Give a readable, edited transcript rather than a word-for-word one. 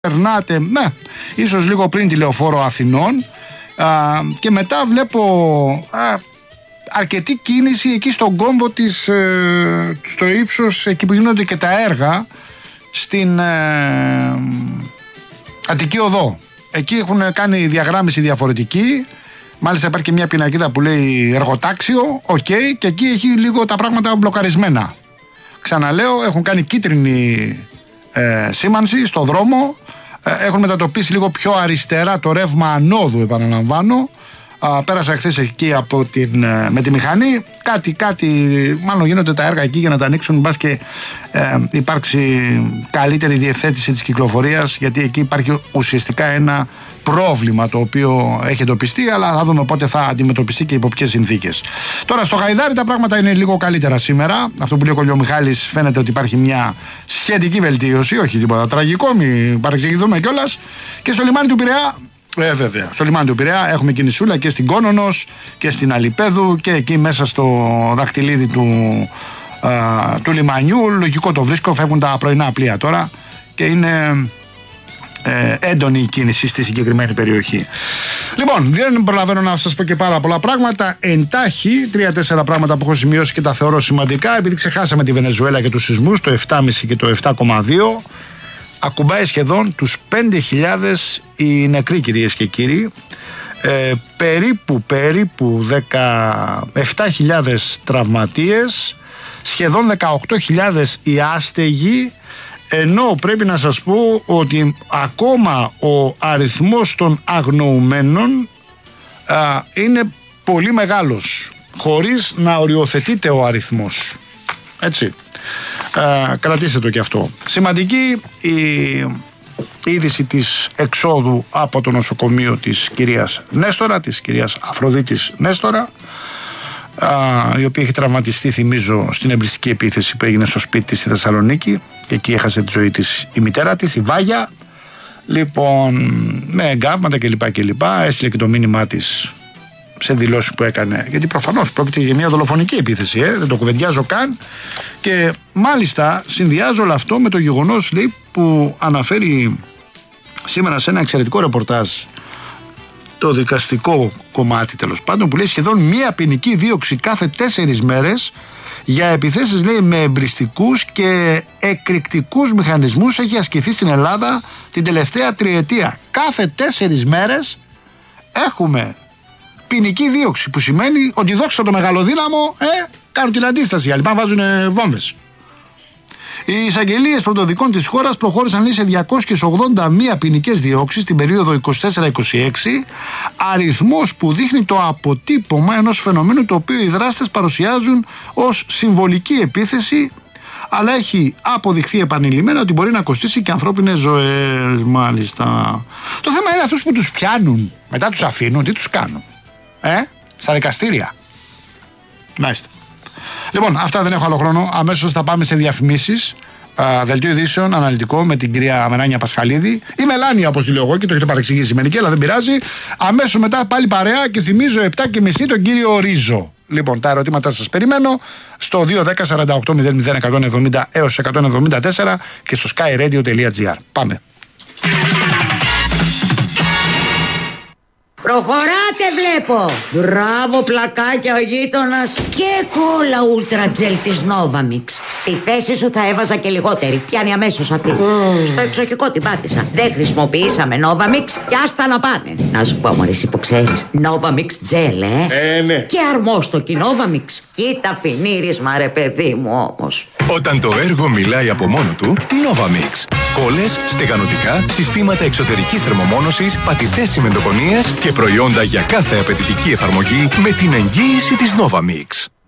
περνάτε, ναι, ίσως λίγο πριν τη Λεωφόρο Αθηνών, και μετά βλέπω αρκετή κίνηση εκεί στον κόμβο της, στο ύψος, εκεί που γίνονται και τα έργα στην Αττική Οδό. Εκεί έχουν κάνει διαγράμμιση διαφορετική. Μάλιστα υπάρχει και μια πινακίδα που λέει εργοτάξιο, και εκεί έχει λίγο τα πράγματα μπλοκαρισμένα. Ξαναλέω, έχουν κάνει κίτρινη σήμανση στο δρόμο, έχουν μετατοπίσει λίγο πιο αριστερά το ρεύμα ανόδου, επαναλαμβάνω. Πέρασα χθες εκεί με τη μηχανή. Κάτι, μάλλον γίνονται τα έργα εκεί για να τα ανοίξουν, μπας και υπάρξει καλύτερη διευθέτηση της κυκλοφορίας, γιατί εκεί υπάρχει ουσιαστικά ένα πρόβλημα το οποίο έχει εντοπιστεί, αλλά θα δούμε πότε θα αντιμετωπιστεί και υπό ποιες συνθήκες. Τώρα στο Χαϊδάρι τα πράγματα είναι λίγο καλύτερα σήμερα. Αυτό που λέει ο Κολιομιχάλης, φαίνεται ότι υπάρχει μια σχετική βελτίωση, όχι τίποτα τραγικό, μην παρεξηγηθούμε κιόλας. Και στο λιμάνι του Πειραιά, βέβαια, στο λιμάνι του Πειραιά έχουμε κινησούλα και στην Κόνονος και στην Αλιπέδου και εκεί μέσα στο δαχτυλίδι του λιμανιού. Λογικό το βρίσκω, φεύγουν τα πρωινά πλοία τώρα και είναι έντονη η κίνηση στη συγκεκριμένη περιοχή. Λοιπόν, δεν προλαβαίνω να σας πω και πάρα πολλά πράγματα. Εντάχει, 3-4 πράγματα που έχω σημειώσει και τα θεωρώ σημαντικά, επειδή ξεχάσαμε τη Βενεζουέλα και τους σεισμούς, το 7,5 και το 7,2. Ακουμπάει σχεδόν τους 5.000 οι νεκροί, κυρίες και κύριοι. Περίπου 17.000 τραυματίες, σχεδόν 18.000 οι άστεγοι, ενώ πρέπει να σας πω ότι ακόμα ο αριθμός των αγνοουμένων είναι πολύ μεγάλος, χωρίς να οριοθετείται ο αριθμός. Έτσι. Κρατήστε το και αυτό. Σημαντική η είδηση της εξόδου από το νοσοκομείο της κυρίας Νέστορα, της κυρίας Αφροδίτης Νέστορα, η οποία έχει τραυματιστεί, θυμίζω, στην εμπριστική επίθεση που έγινε στο σπίτι της στη Θεσσαλονίκη, και εκεί έχασε τη ζωή της η μητέρα της, η Βάγια. Λοιπόν, με εγκάβματα κλπ. Έστειλε και το μήνυμά της σε δηλώσεις που έκανε, γιατί προφανώς πρόκειται για μια δολοφονική επίθεση, δεν το κουβεντιάζω καν. Και μάλιστα συνδυάζω όλο αυτό με το γεγονός, λέει, που αναφέρει σήμερα σε ένα εξαιρετικό ρεπορτάζ το δικαστικό κομμάτι, τέλος πάντων, που λέει σχεδόν μία ποινική δίωξη κάθε 4 μέρες για επιθέσεις, λέει, με εμπριστικούς και εκρηκτικούς μηχανισμούς έχει ασκηθεί στην Ελλάδα την τελευταία 3ετία. Κάθε 4 μέρες έχουμε ποινική δίωξη, που σημαίνει ότι δόξα το μεγαλοδύναμο κάνουν την αντίσταση, οι άλλοι πάνε βάζουν βόμβες. Οι εισαγγελίες πρωτοδικών της χώρας προχώρησαν σε 281 ποινικές διώξεις την περίοδο 24-26, αριθμός που δείχνει το αποτύπωμα ενός φαινομένου το οποίο οι δράστες παρουσιάζουν ως συμβολική επίθεση, αλλά έχει αποδειχθεί επανειλημμένα ότι μπορεί να κοστίσει και ανθρώπινες ζωές. Μάλιστα. Το θέμα είναι αυτούς που τους πιάνουν, μετά τους αφήνουν, τι τους κάνουν? Στα δικαστήρια. Μάλιστα. Λοιπόν, αυτά, δεν έχω άλλο χρόνο. Αμέσως θα πάμε σε διαφημίσεις. Δελτίο ειδήσεων, αναλυτικό με την κυρία Μενάνια Πασχαλίδη. Η Μελάνια, όπως τη λέω εγώ, και το έχετε παρεξηγήσει μερικοί, αλλά δεν πειράζει. Αμέσως μετά πάλι παρέα και θυμίζω 7.30 τον κύριο Ρίζο. Λοιπόν, τα ερωτήματα σας περιμένω στο 210-48-00-170 έως 174 και στο skyradio.gr. Πάμε. Προχωράτε βλέπω. Μπράβο πλακάκια ο γείτονας. Και κόλλα Ultra Gel της Novamix. Στη θέση σου θα έβαζα και λιγότερη. Πιάνει αμέσως αυτή. Στο εξοχικό την πάτησα. Δεν χρησιμοποιήσαμε Novamix και άστα να πάνε. Να σου πω, μωρέ, εσύ που ξέρεις, Novamix Gel, ναι. Και αρμόστοκι Novamix. Κοίτα φινίρισμα, ρε παιδί μου, όμως. Όταν το έργο μιλάει από μόνο του, Novamix. Κόλλες, στεγανοτικά, συστήματα εξωτερικής θερμομόνωσης, πατητές τσιμεντοκονίες και προϊόντα για κάθε απαιτητική εφαρμογή με την εγγύηση της Novamix.